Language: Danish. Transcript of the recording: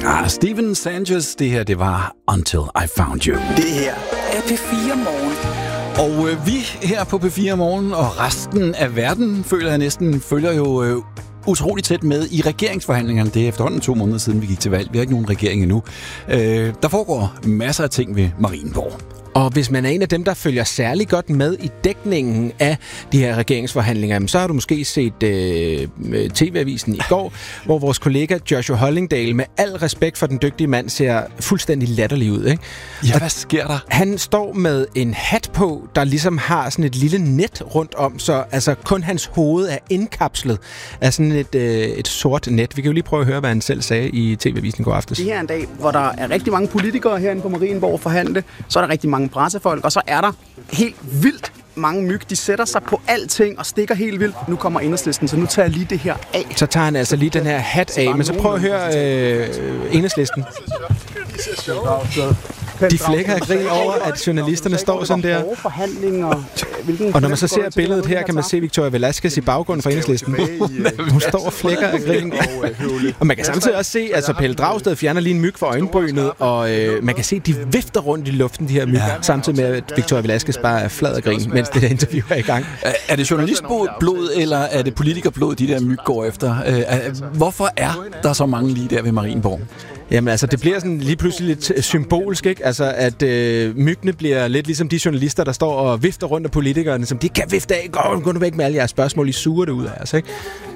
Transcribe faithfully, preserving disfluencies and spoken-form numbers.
Ah, Steven Sanchez, det her, det var Until I Found You. Det her er P fire Morgen. Og øh, vi her på P fire Morgen og resten af verden, føler jeg næsten, følger jo øh, utroligt tæt med i regeringsforhandlingerne. Det er efterhånden to måneder siden, vi gik til valg. Vi har ikke nogen regering endnu. Øh, der foregår masser af ting ved Marienborg. Og hvis man er en af dem, der følger særlig godt med i dækningen af de her regeringsforhandlinger, så har du måske set øh, T V-avisen i går, hvor vores kollega Joshua Hollingdale, med al respekt for den dygtige mand, ser fuldstændig latterlig ud, ikke? Ja, hvad sker der? Han står med en hat på, der ligesom har sådan et lille net rundt om, så altså kun hans hoved er indkapslet af sådan et, øh, et sort net. Vi kan jo lige prøve at høre, hvad han selv sagde i T V-avisen i går aftes. Det her er en dag, hvor der er rigtig mange politikere herinde på Marienborg forhandle, så er der rigtig mange pressefolk, og så er der helt vildt mange myg. De sætter sig på alting og stikker helt vildt. Nu kommer Enhedslisten, så nu tager jeg lige det her af. Så tager han altså lige den her hat af, men så prøv at høre øh, Enhedslisten. De flækker af grin over, at journalisterne står sådan der. Og når man så ser billedet her, kan man se Victoria Velasquez i baggrunden for Enhedslisten. Hun står og flækker af grin. Og man kan samtidig også se, at Pelle Dragsted fjerner lige en myg for øjenbrynet, og øh, man kan se, at de vifter rundt i luften, de her myg, samtidig med, at Victoria Velasquez bare er flad af grin, mens det der interview er i gang. Er det journalistblod, eller er det politikerblod, de der myg går efter? Hvorfor er der så mange lige der ved Marienborg? Jamen altså, det bliver sådan lige pludselig lidt symbolsk, ikke? Altså, at øh, myggene bliver lidt ligesom de journalister, der står og vifter rundt af politikerne, som de kan vifte af. Gå, gå nu væk med alle jeres spørgsmål, I suger det ud af os, ikke?